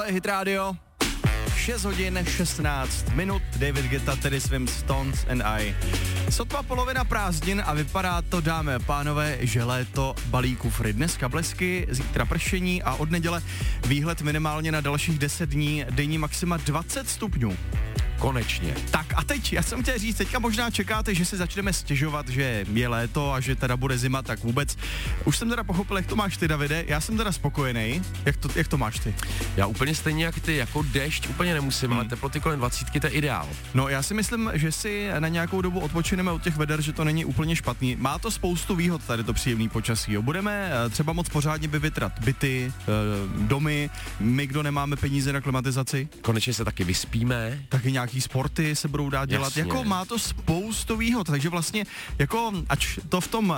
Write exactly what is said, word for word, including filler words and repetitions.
Tohle je Hit Radio. šest hodin šestnáct minut, David Guetta, tedy svým Stones and I. Sotva polovina prázdnin a vypadá to, dámy a pánové, že léto balí kufry. Dneska blesky, zítra pršení a od neděle výhled minimálně na dalších deset dní, denní maxima dvacet stupňů. Konečně. Tak a teď, já jsem chtěl říct, teďka možná čekáte, že si začneme stěžovat, že je léto a že teda bude zima, tak vůbec. Už jsem teda pochopil, jak to máš ty, Davide, já jsem teda spokojený. Jak to, jak to máš ty? Já úplně stejně jak ty, jako déšť úplně nemusím, hmm. ale teploty kolem dvacítky, to je ideál. No já si myslím, že si na nějakou dobu odpočineme od těch veder, že to není úplně špatný. Má to spoustu výhod tady to příjemný počasí. Jo. Budeme třeba moc pořádně vyvětrat byty, domy, my, kdo nemáme peníze na klimatizaci. Konečně se taky vyspíme. Taky nějaký sporty se budou dát dělat. Jasně. Jako má to spoustu výhod, takže vlastně jako ač to v tom